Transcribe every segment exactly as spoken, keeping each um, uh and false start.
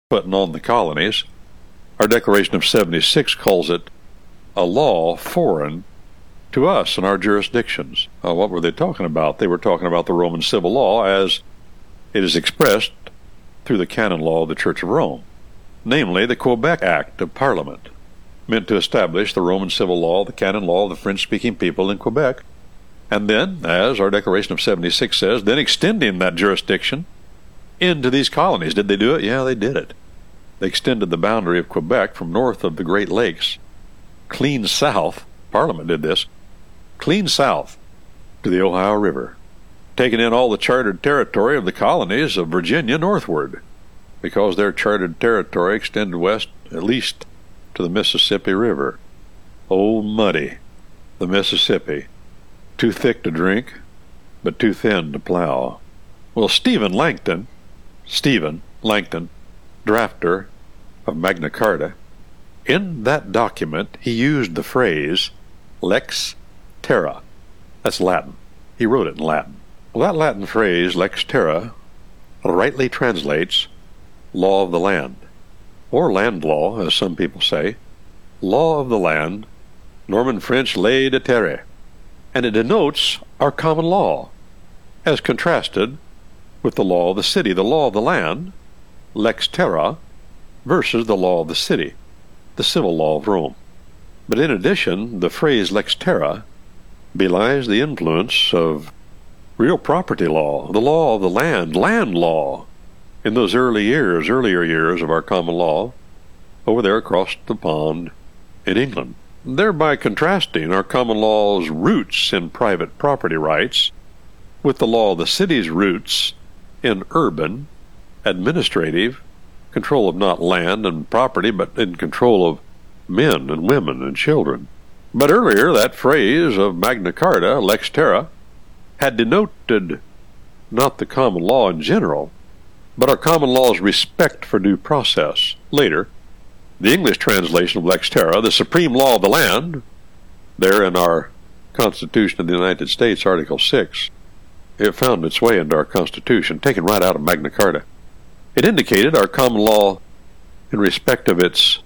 putting on the colonies. Our Declaration of seventy-six calls it a law foreign to us and our jurisdictions. Uh, what were they talking about? They were talking about the Roman civil law as it is expressed through the canon law of the Church of Rome, namely the Quebec Act of Parliament, meant to establish the Roman civil law, the canon law of the French-speaking people in Quebec, and then, as our Declaration of seventy-six says, then extending that jurisdiction into these colonies. Did they do it? Yeah, they did it. They extended the boundary of Quebec from north of the Great Lakes, clean south, Parliament did this, clean south to the Ohio River, taking in all the chartered territory of the colonies of Virginia northward, because their chartered territory extended west at least to the Mississippi River. Old muddy, the Mississippi, too thick to drink, but too thin to plow. Well, Stephen Langton, Stephen Langton, drafter of Magna Carta, in that document he used the phrase lex terra. That's Latin. He wrote it in Latin. Well, that Latin phrase, lex terra, rightly translates law of the land, or land law, as some people say, law of the land, Norman French ley de terre, and it denotes our common law, as contrasted with the law of the city. The law of the land, lex terra, versus the law of the city, the civil law of Rome. But in addition, the phrase lex terra belies the influence of real property law, the law of the land, land law, in those early years, earlier years of our common law, over there across the pond in England, thereby contrasting our common law's roots in private property rights with the law of the city's roots in urban, administrative control of not land and property, but in control of men and women and children. But earlier, that phrase of Magna Carta, lex terra, had denoted not the common law in general, but our common law's respect for due process. Later, the English translation of lex terra, the supreme law of the land, there in our Constitution of the United States, Article six, it found its way into our Constitution, taken right out of Magna Carta. It indicated our common law in respect of its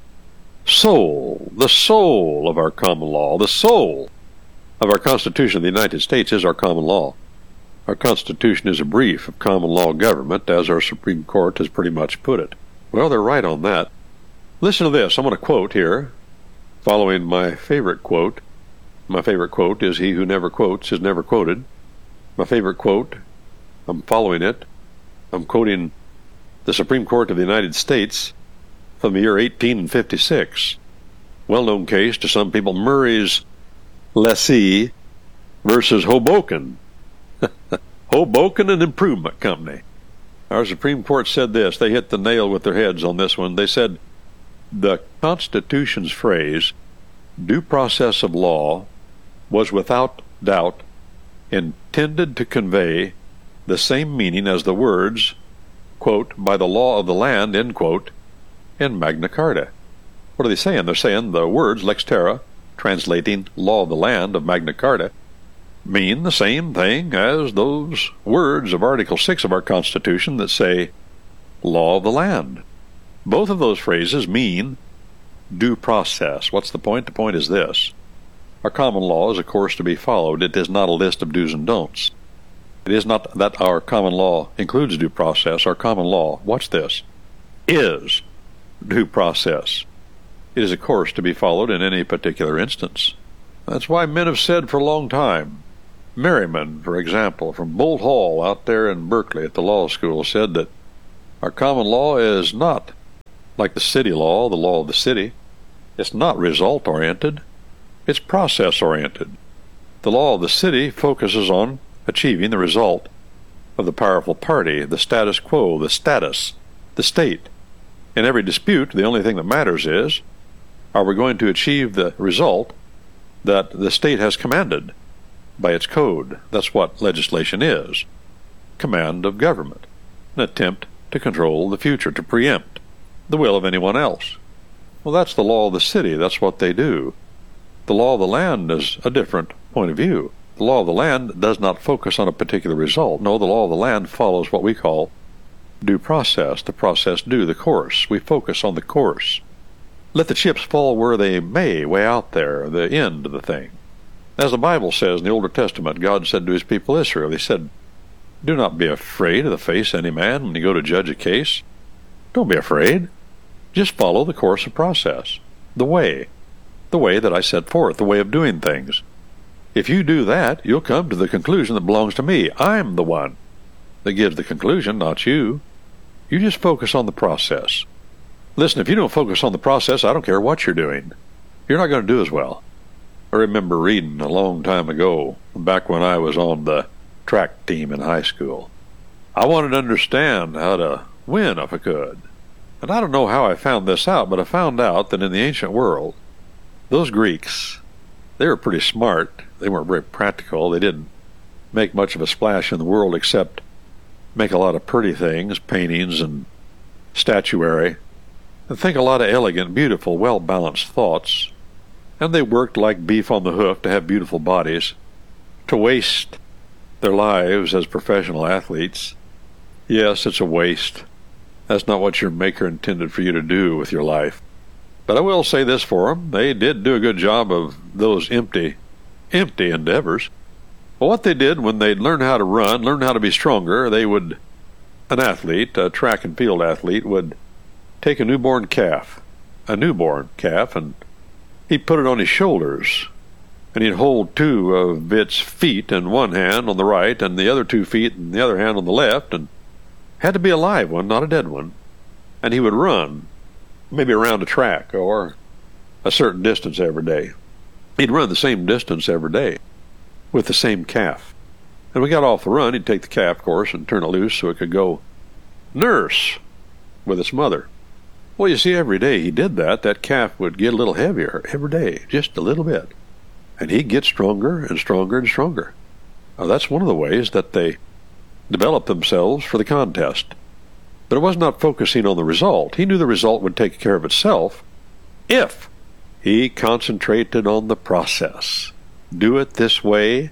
soul, the soul of our common law, the soul of our Constitution of the United States is our common law. Our Constitution is a brief of common law government, as our Supreme Court has pretty much put it. Well, they're right on that. Listen to this. I'm going to quote here, following my favorite quote. My favorite quote is, "He who never quotes is never quoted." My favorite quote, I'm following it. I'm quoting the Supreme Court of the United States from the year eighteen fifty-six. Well-known case to some people, Murray's Lessee versus Hoboken. Hoboken and Improvement Company. Our Supreme Court said this. They hit the nail with their heads on this one. They said, the Constitution's phrase, due process of law, was without doubt intended to convey the same meaning as the words, quote, by the law of the land, end quote, in Magna Carta. What are they saying? They're saying the words lex terra, translating law of the land of Magna Carta, mean the same thing as those words of Article six of our Constitution that say law of the land. Both of those phrases mean due process. What's the point? The point is this. Our common law is a course to be followed. It is not a list of do's and don'ts. It is not that our common law includes due process. Our common law, watch this, is due process. It is a course to be followed in any particular instance. That's why men have said for a long time, Merriman, for example, from Bolt Hall out there in Berkeley at the law school, said that our common law is not like the city law, the law of the city. It's not result-oriented. It's process-oriented. The law of the city focuses on achieving the result of the powerful party, the status quo, the status, the state. In every dispute, the only thing that matters is, are we going to achieve the result that the state has commanded by its code? That's what legislation is. Command of government. An attempt to control the future, to preempt the will of anyone else. Well, that's the law of the city. That's what they do. The law of the land is a different point of view. The law of the land does not focus on a particular result. No, the law of the land follows what we call due process, the process due, the course. We focus on the course. Let the chips fall where they may, way out there, the end of the thing. As the Bible says in the Old Testament, God said to his people Israel, he said, do not be afraid of the face of any man when you go to judge a case. Don't be afraid. Just follow the course of process, the way, the way that I set forth, the way of doing things. If you do that, you'll come to the conclusion that belongs to me. I'm the one that gives the conclusion, not you. You just focus on the process. Listen, if you don't focus on the process, I don't care what you're doing. You're not going to do as well. I remember reading a long time ago, back when I was on the track team in high school. I wanted to understand how to win if I could. And I don't know how I found this out, but I found out that in the ancient world, those Greeks, they were pretty smart. They weren't very practical. They didn't make much of a splash in the world except make a lot of pretty things, paintings and statuary, and think a lot of elegant, beautiful, well-balanced thoughts. And they worked like beef on the hoof to have beautiful bodies, to waste their lives as professional athletes. Yes, it's a waste. That's not what your Maker intended for you to do with your life. But I will say this for them. They did do a good job of those empty, empty endeavors. Well, what they did when they'd learn how to run, learn how to be stronger, they would, an athlete, a track and field athlete, would take a newborn calf, a newborn calf, and he'd put it on his shoulders, and he'd hold two of its feet in one hand on the right and the other two feet in the other hand on the left, and had to be a live one, not a dead one. And he would run, maybe around a track or a certain distance every day. He'd run the same distance every day with the same calf. And when we got off the run, he'd take the calf, of course, and turn it loose so it could go nurse with its mother. Well, you see, every day he did that, that calf would get a little heavier every day, just a little bit. And he'd get stronger and stronger and stronger. Now, that's one of the ways that they developed themselves for the contest. But it was not focusing on the result. He knew the result would take care of itself if he concentrated on the process. Do it this way.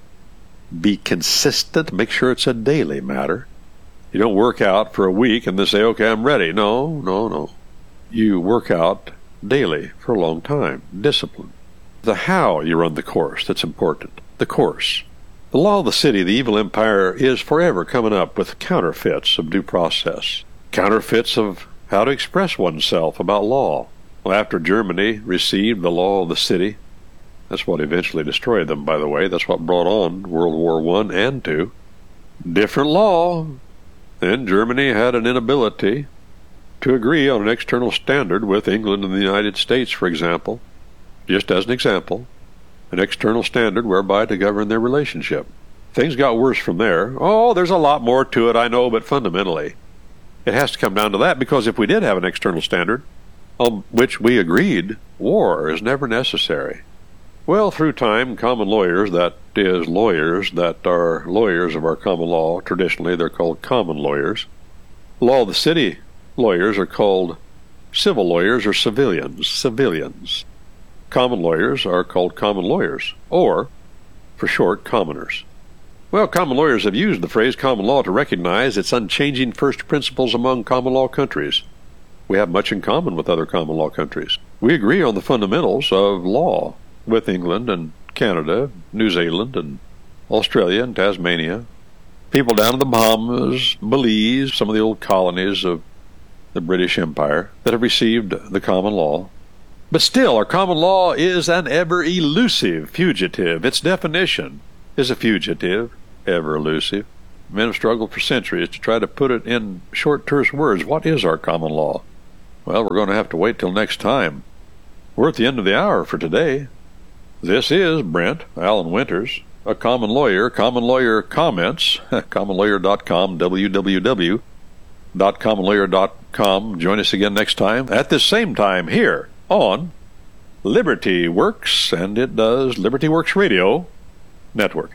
Be consistent. Make sure it's a daily matter. You don't work out for a week and then say, okay, I'm ready. No, no, no. You work out daily for a long time. Discipline. The how you run the course, that's important. The course. The law of the city, the evil empire, is forever coming up with counterfeits of due process. Counterfeits of how to express oneself about law. Well, after Germany received the law of the city, that's what eventually destroyed them, by the way. That's what brought on World War One and Two. Different law. Then Germany had an inability to agree on an external standard with England and the United States, for example. Just as an example, an external standard whereby to govern their relationship. Things got worse from there. Oh, there's a lot more to it, I know, but fundamentally, it has to come down to that, because if we did have an external standard on which we agreed, war is never necessary. Well, through time, common lawyers, that is, lawyers that are lawyers of our common law, traditionally they're called common lawyers. Law of the city lawyers are called civil lawyers or civilians, civilians. Common lawyers are called common lawyers, or, for short, commoners. Well, common lawyers have used the phrase common law to recognize its unchanging first principles among common law countries. We have much in common with other common law countries. We agree on the fundamentals of law with England and Canada, New Zealand and Australia and Tasmania, people down in the Bahamas, Belize, some of the old colonies of the British Empire that have received the common law. But still, our common law is an ever-elusive fugitive. Its definition is a fugitive, ever-elusive. Men have struggled for centuries to try to put it in short, terse words. What is our common law? Well, we're going to have to wait till next time. We're at the end of the hour for today. This is Brent Allen Winters, a common lawyer. Common Lawyer Comments, common lawyer dot com, w w w dot common lawyer dot com. Join us again next time at this same time here on Liberty Works, and it does Liberty Works Radio Network.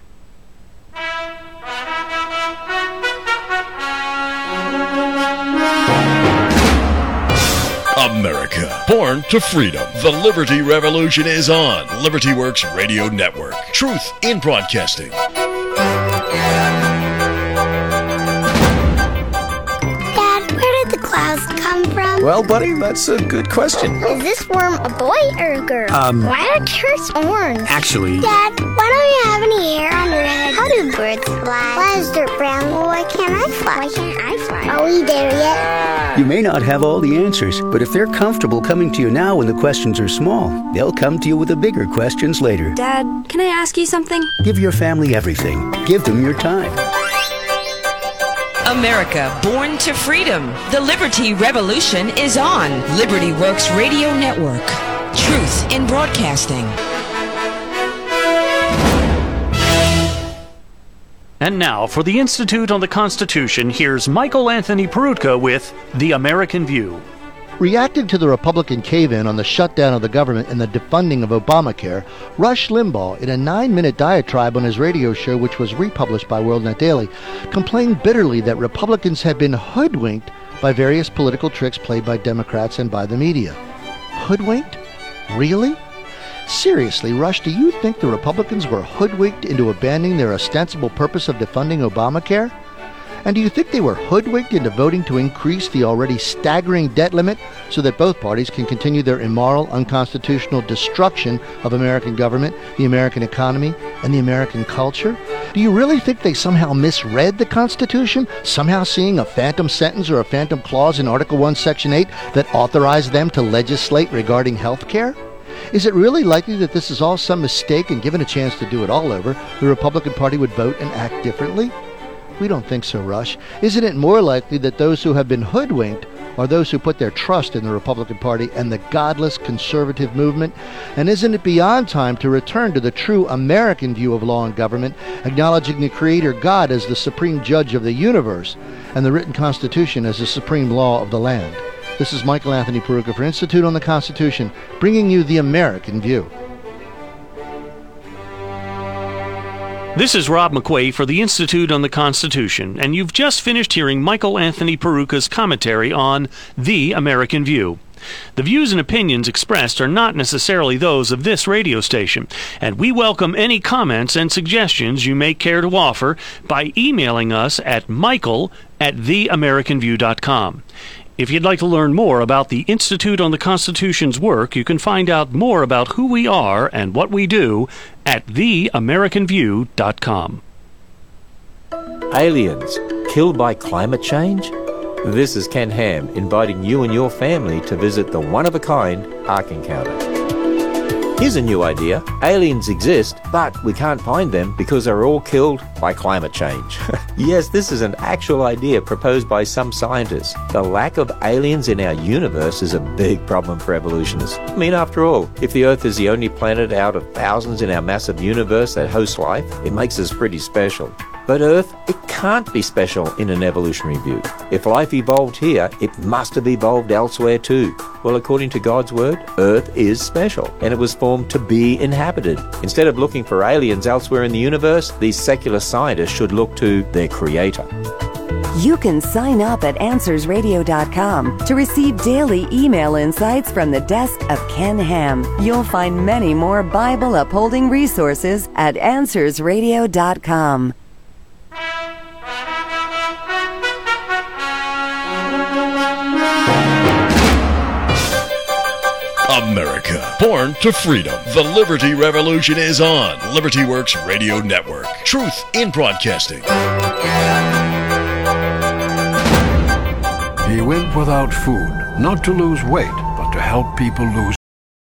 America, born to freedom. The Liberty Revolution is on Liberty Works Radio Network. Truth in broadcasting. Dad, birds come from? Well, buddy, that's a good question. Is this worm a boy or a girl? Um, Why are carrots orange? Actually... Dad, why don't you have any hair on your head? How do birds fly? Why is dirt brown? Well, why can't I fly? Why can't I fly? Are we there yet? You may not have all the answers, but if they're comfortable coming to you now when the questions are small, they'll come to you with the bigger questions later. Dad, can I ask you something? Give your family everything. Give them your time. America, born to freedom. The Liberty Revolution is on Liberty Works Radio Network. Truth in broadcasting. And now, for the Institute on the Constitution, here's Michael Anthony Peroutka with The American View. Reacting to the Republican cave-in on the shutdown of the government and the defunding of Obamacare, Rush Limbaugh, in a nine-minute diatribe on his radio show, which was republished by WorldNet Daily, complained bitterly that Republicans had been hoodwinked by various political tricks played by Democrats and by the media. Hoodwinked? Really? Seriously, Rush, do you think the Republicans were hoodwinked into abandoning their ostensible purpose of defunding Obamacare? And do you think they were hoodwinked into voting to increase the already staggering debt limit so that both parties can continue their immoral, unconstitutional destruction of American government, the American economy, and the American culture? Do you really think they somehow misread the Constitution, somehow seeing a phantom sentence or a phantom clause in Article one, Section eight that authorized them to legislate regarding health care? Is it really likely that this is all some mistake, and given a chance to do it all over, the Republican Party would vote and act differently? We don't think so, Rush. Isn't it more likely that those who have been hoodwinked are those who put their trust in the Republican Party and the godless conservative movement? And isn't it beyond time to return to the true American view of law and government, acknowledging the Creator God as the supreme judge of the universe and the written Constitution as the supreme law of the land? This is Michael Anthony Peroutka for Institute on the Constitution, bringing you the American view. This is Rob McQuay for the Institute on the Constitution, and you've just finished hearing Michael Anthony Peroutka's commentary on The American View. The views and opinions expressed are not necessarily those of this radio station, and we welcome any comments and suggestions you may care to offer by emailing us at michael at the american view dot com. If you'd like to learn more about the Institute on the Constitution's work, you can find out more about who we are and what we do at the american view dot com. Aliens killed by climate change? This is Ken Ham inviting you and your family to visit the one-of-a-kind Ark Encounter. Here's a new idea. Aliens exist, but we can't find them because they're all killed by climate change. Yes, this is an actual idea proposed by some scientists. The lack of aliens in our universe is a big problem for evolutionists. I mean, after all, if the Earth is the only planet out of thousands in our massive universe that hosts life, it makes us pretty special. But Earth, it can't be special in an evolutionary view. If life evolved here, it must have evolved elsewhere too. Well, according to God's word, Earth is special, and it was formed to be inhabited. Instead of looking for aliens elsewhere in the universe, these secular scientists should look to their Creator. You can sign up at answers radio dot com to receive daily email insights from the desk of Ken Ham. You'll find many more Bible-upholding resources at answers radio dot com. America, born to freedom. The Liberty Revolution is on Liberty Works Radio Network. Truth in broadcasting. He went without food, not to lose weight, but to help people lose